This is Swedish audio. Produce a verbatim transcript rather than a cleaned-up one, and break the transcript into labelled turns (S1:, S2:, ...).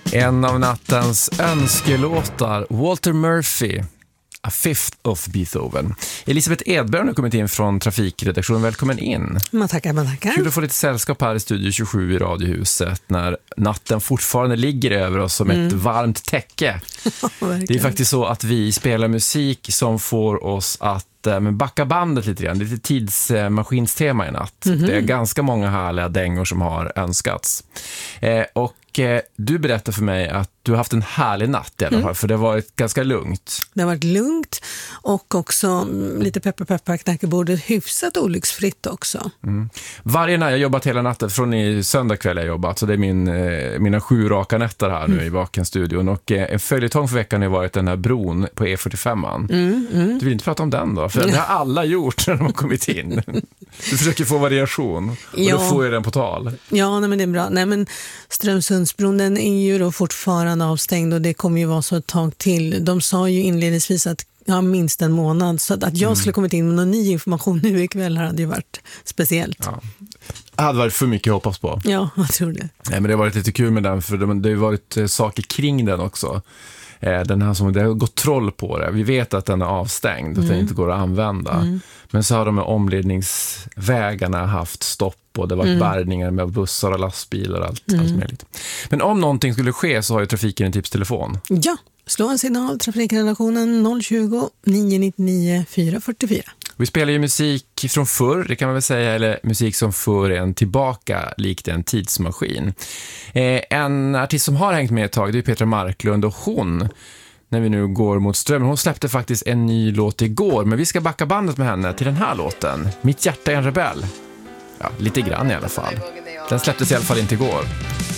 S1: En av nattens önskelåtar, Walter Murphy, A Fifth of Beethoven. Elisabeth Edberg har kommit in från trafikredaktionen. Välkommen in.
S2: Man tackar, man tackar.
S1: Kul att få lite sällskap här i Studio tjugosju i Radiohuset när natten fortfarande ligger över oss som mm. ett varmt täcke. Det är faktiskt så att vi spelar musik som får oss att men backa bandet lite grann. Lite tidsmaskinstema i natt. Mm-hmm. Det är ganska många härliga dängor som har önskats. Eh, och eh, du berättar för mig att du har haft en härlig natt i alla fall, mm. för det har varit ganska lugnt.
S2: Det har varit lugnt och också lite peppar peppar knackebordet hyfsat olycksfritt också.
S1: Mm. Varje natt, jag har jobbat hela natten från i söndag kväll jag jobbat, så det är min, eh, mina sju raka nätter här nu mm. i Vakenstudion. Och eh, en följetong för veckan har varit den här bron på E fyrtiofem. Mm, mm. Du vill inte prata om den då? För det har alla gjort när de har kommit in. Du försöker få variation och ja. Då får jag den på tal.
S2: Ja, nej, men det är bra. Nej, men Strömsundsbron, den är ju då fortfarande avstängd och det kommer ju vara så ett tag till. De sa ju inledningsvis att ja, minst en månad, så att, att jag mm. skulle kommit in med någon ny information nu ikväll hade ju varit speciellt.
S1: Ja. Det hade varit för mycket att hoppas på.
S2: Ja, jag tror det.
S1: Nej, men det har varit lite kul med den, för det, det har ju varit eh, saker kring den också. Den här som, det har gått troll på det. Vi vet att den är avstängd, mm. att den inte går att använda. Mm. Men så har de med omledningsvägarna haft stopp och det var mm. bärgningar med bussar och lastbilar och allt, mm. allt möjligt. Men om någonting skulle ske så har ju trafiken en tipstelefon.
S2: Ja, slå en signal, trafikredaktionen noll tjugo, nio nio nio, fyra fyra fyra.
S1: Vi spelar ju musik från förr, det kan man väl säga, eller musik som för en tillbaka likt en tidsmaskin. Eh, en artist som har hängt med ett tag, det är Petra Marklund, och hon, när vi nu går mot strömmen, hon släppte faktiskt en ny låt igår, men vi ska backa bandet med henne till den här låten, Mitt hjärta är en rebell. Ja, lite grann i alla fall. Den släpptes i alla fall inte igår.